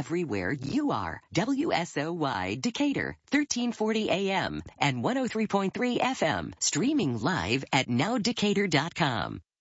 everywhere you are. WSOY Decatur, 1340 AM and 103.3 FM. Streaming live at nowdecatur.com.